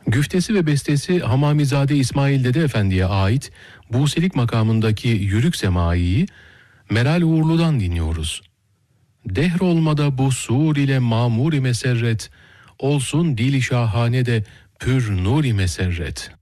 Güftesi ve bestesi Hamamizade İsmail Dede Efendi'ye ait Buselik makamındaki Yürük Semai'yi Meral Uğurlu'dan dinliyoruz. Dehr olmada bu sur ile mamur-i meserret, olsun dil-i şahane de pür nur-i meserret.